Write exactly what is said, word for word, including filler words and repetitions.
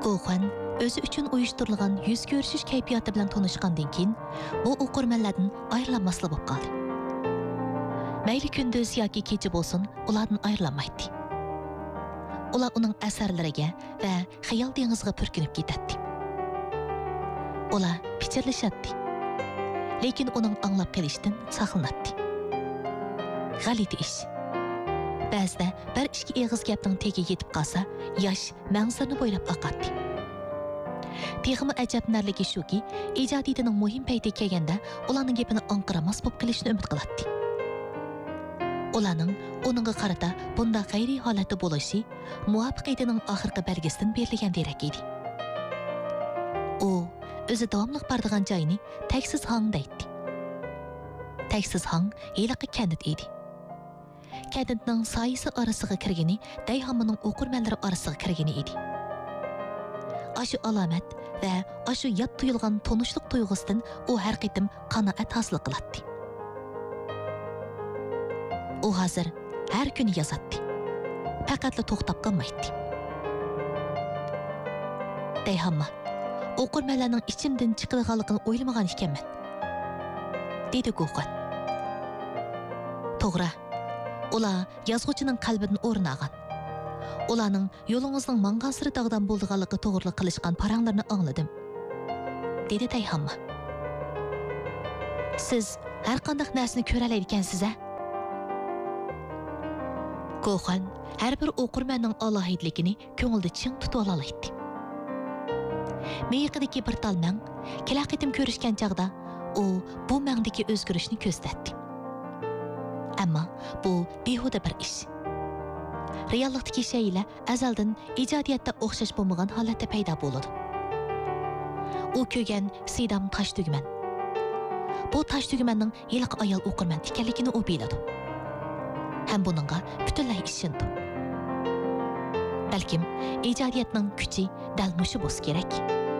Goxan özü üçün uyuşturilgan yüz görüşüş kayfiyatı bilan tanışqandan keyin bu o'qirmanlardan ayrilanmasli bo'lib qoldi. Mayli kunduz yoki kecha bo'lsin, ulardan ayrilanmaydi. Ular uning asarlariga va xayol dengiziga purkinib ketadi. Ular pichirlashadi. Lekin uning anglab kelishdan saqlanadi. G'alati ish. Ba'zida bir ikki eg'iz gapning tegiga yetib qolsa, yosh manzarni bo'ylab oqadi. Texmi ajabnarligi shuki, ijodiyatining muhim payti kelganda ularning gapini anqiramas bo'lib qilishni umid qiladi. Ularning uningga qarata bunda g'ayriy holati bo'lishi muvaffaqiyatining oxirgi belgisidan berilgan derak edi. U o'zi davomli boradigan joyni taksiz hang deydi. Taksiz hang yiliqi kandid edi. Kandidning soyisi orasiga kirgani Dayhamning o'qirmanlari orasiga kirgani edi. Aşı alamet ve aşı yat tuyulgan tonuşluk tuyg'usidan u har qitim qanoat hosil qiladi. U hozir har kuni yozadi. Faqatla to'xtab qolmaydi. Dayhamma, o'qirmanlarning ichimdan chiqadiganligini o'ylamagan ekanman, dedi Goxan. To'g'ri, ular yozuvchining qalbidan o'rin olgan. Ularning yo'lingizning mangansiri dag'dan bo'lganligi to'g'ri qilishgan paranglarni angladim, dedi Dayhamma. Siz har qanday narsani ko'ra oladigansiz-a? Goxan har bir o'qirmanning alohidligini ko'ngilda ching tutib olaydi. Miyqidagi bir talmang kelaqitim ko'rishgan chaqda u bu mangdagi o'zgarishni ko'rsatdi. Ammo bu behuda bir ish. Reallikdagi shaylar azaldan ijodiyatda o'xshash bo'lmagan holatda paydo bo'ladi. U ko'rgan Sidam tosh tugman. Bu tosh tugmanning yiliq ayol o'qirman ekanligini u biladi. Ham buningga butunlay ishindi. Balkim ijodiyatning kuchi dal mushu bo'lsa kerak.